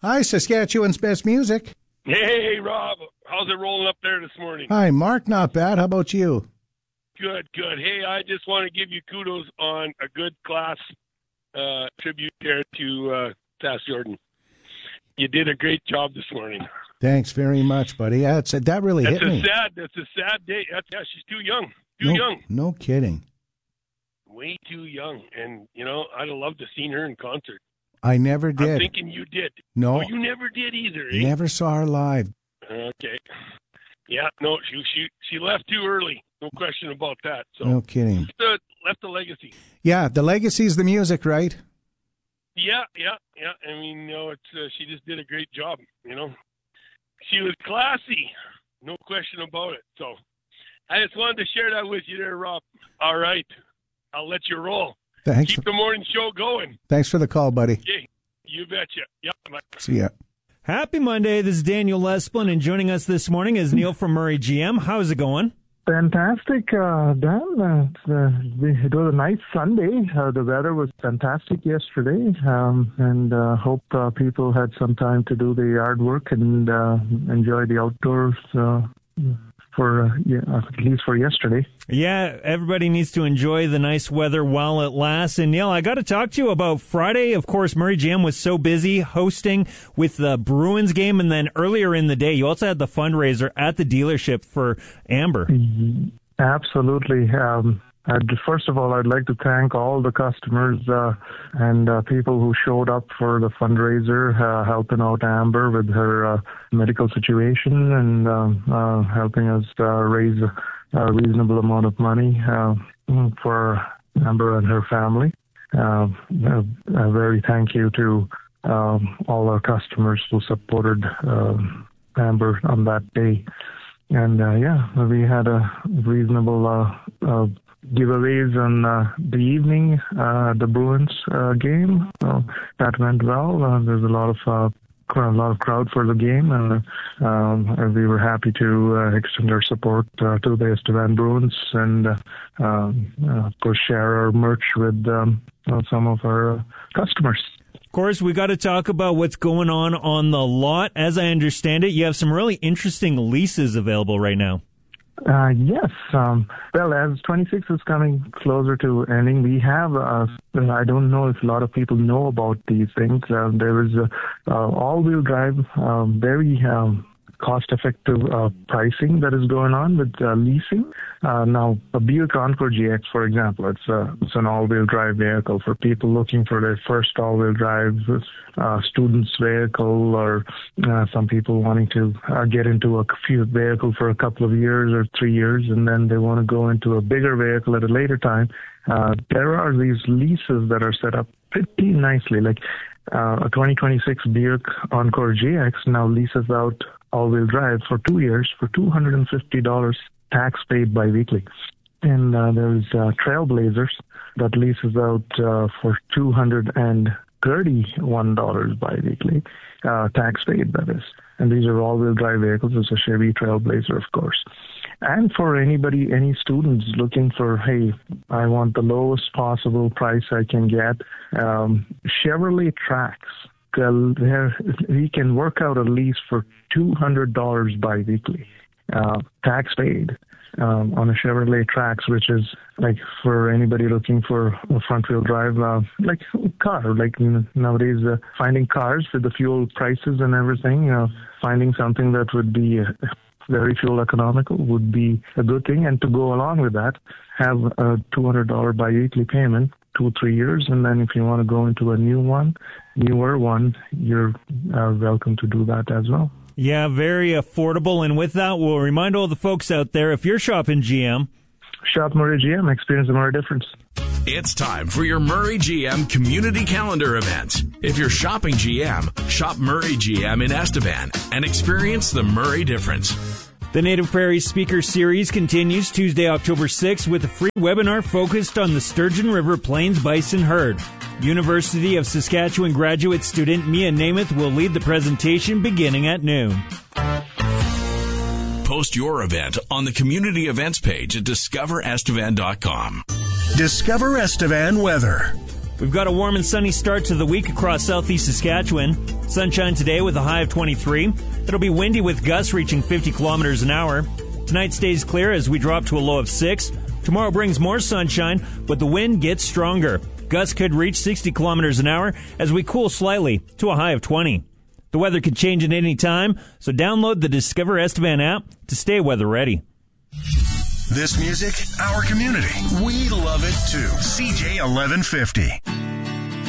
Hi, Saskatchewan's best music. Hey, Rob. How's it rolling up there this morning? Hi, Mark. Not bad. How about you? Good. Hey, I just want to give you kudos on a good class tribute there to Sass Jordan. You did a great job this morning. Thanks very much, buddy. That really hit me. That's a sad day. She's too young. Young. No kidding. Way too young. And, I'd have loved to seen her in concert. I never did. I'm thinking you did. No. Oh, you never did either, eh? Never saw her live. Okay. Yeah, no, she left too early. No question about that. So no kidding. Left a legacy. Yeah, the legacy's the music, right? Yeah. I mean, she just did a great job, She was classy. No question about it. So I just wanted to share that with you there, Rob. All right. I'll let you roll. Thanks. Keep the morning show going. Thanks for the call, buddy. Okay. You betcha. Yep. Bye. See ya. Happy Monday. This is Daniel Lesplin, and joining us this morning is Neil from Murray GM. How's it going? Fantastic, Dan. It was a nice Sunday. The weather was fantastic yesterday, and hope people had some time to do the yard work and enjoy the outdoors at least for yesterday. Yeah, everybody needs to enjoy the nice weather while it lasts. And Neil, I got to talk to you about Friday. Of course, Murray GM was so busy hosting with the Bruins game, and then earlier in the day, you also had the fundraiser at the dealership for Amber. Absolutely. First of all, I'd like to thank all the customers and people who showed up for the fundraiser, helping out Amber with her medical situation and helping us raise a reasonable amount of money for Amber and her family. A very thank you to all our customers who supported Amber on that day. And we had a reasonable giveaways on the evening, the Bruins game. That went well. There's a lot of crowd for the game, and we were happy to extend our support to the Estevan Bruins and, of course, share our merch with some of our customers. Of course, we got to talk about what's going on the lot. As I understand it, you have some really interesting leases available right now. Yes. Well, as 26 is coming closer to ending, we have, I don't know if a lot of people know about these things. There is all-wheel drive, very cost-effective pricing that is going on with leasing. Now, a Buick Encore GX, for example, it's an all-wheel drive vehicle for people looking for their first all-wheel drive student's vehicle, or some people wanting to get into a vehicle for a couple of years or 3 years, and then they want to go into a bigger vehicle at a later time. There are these leases that are set up pretty nicely, like a 2026 Buick Encore GX now leases out all-wheel drive for 2 years for $250 tax paid biweekly. And there's Trailblazers that leases out for $231 biweekly, tax paid, that is. And these are all-wheel drive vehicles. It's a Chevy Trailblazer, of course. And for anybody, any students looking for, hey, I want the lowest possible price I can get, Chevrolet Trax, we can work out a lease for $200 biweekly, tax paid, on a Chevrolet Trax, which is like for anybody looking for a front-wheel drive, like car. Like nowadays, finding cars with the fuel prices and everything, finding something that would be very fuel economical would be a good thing. And to go along with that, have a $200 biweekly payment, 2-3 years, and then if you want to go into a newer one, you're welcome to do that as well. Yeah, very affordable. And with that, we'll remind all the folks out there, if you're shopping GM, shop Murray GM, experience the Murray difference. It's time for your Murray GM community calendar event. If you're shopping GM, shop Murray GM in Estevan and experience the Murray difference. The Native Prairie Speaker Series continues Tuesday, October 6th with a free webinar focused on the Sturgeon River Plains Bison Herd. University of Saskatchewan graduate student Mia Namath will lead the presentation beginning at noon. Post your event on the community events page at discoverestevan.com. Discover Estevan weather. We've got a warm and sunny start to the week across southeast Saskatchewan. Sunshine today with a high of 23. It'll be windy with gusts reaching 50 kilometers an hour. Tonight stays clear as we drop to a low of 6. Tomorrow brings more sunshine, but the wind gets stronger. Gusts could reach 60 kilometers an hour as we cool slightly to a high of 20. The weather could change at any time, so download the Discover Estevan app to stay weather ready. This music, our community. We love it too. CJ 1150.